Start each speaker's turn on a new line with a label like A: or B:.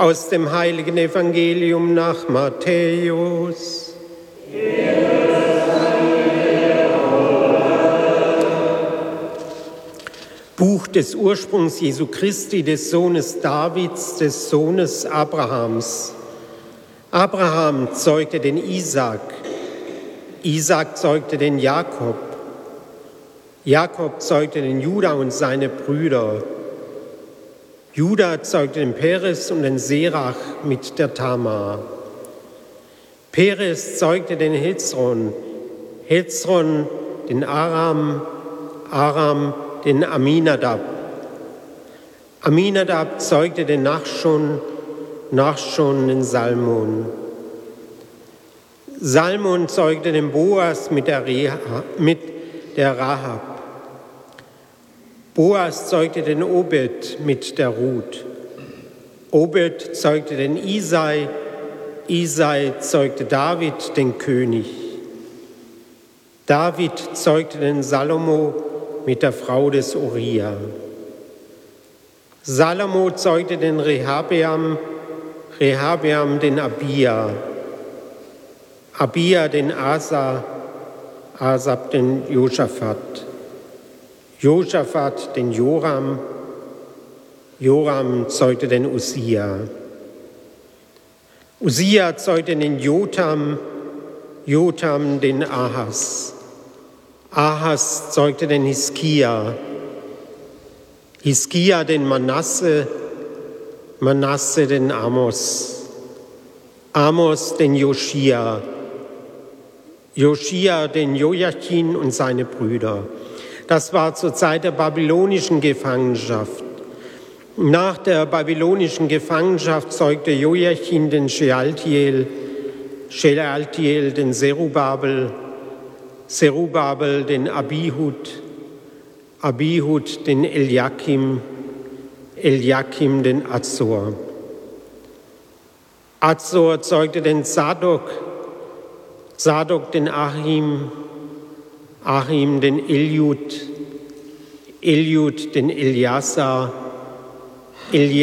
A: Aus dem heiligen Evangelium nach Matthäus. Buch des Ursprungs Jesu Christi, des Sohnes Davids, des Sohnes Abrahams. Abraham zeugte den Isaak, Isaak zeugte den Jakob, Jakob zeugte den Juda und seine Brüder. Juda zeugte den Peres und den Serach mit der Tamar. Peres zeugte den Hezron, Hezron den Aram, Aram den Aminadab. Aminadab zeugte den Nachschon, Nachschon den Salmon. Salmon zeugte den Boas mit der Rahab. Boas zeugte den Obed mit der Ruth. Obed zeugte den Isai, Isai zeugte David, den König. David zeugte den Salomo mit der Frau des Uriah. Salomo zeugte den Rehabeam, Rehabeam den Abia, Abia den Asa, Asab den Josaphat, Josaphat den Joram, Joram zeugte den Usia. Usia zeugte den Jotam, Jotam den Ahas. Ahas zeugte den Hiskia, Hiskia den Manasse, Manasse den Amos, Amos den Joschia, Joschia den Joachim und seine Brüder. Das war zur Zeit der babylonischen Gefangenschaft. Nach der babylonischen Gefangenschaft zeugte Joachim den Shealtiel, Shealtiel den Zerubabel, Zerubabel den Abihud, Abihud den Eliakim, Eliakim den Azor. Azor zeugte den Zadok, Zadok den Achim, Achim den Eliud, Eliud den Eliasar,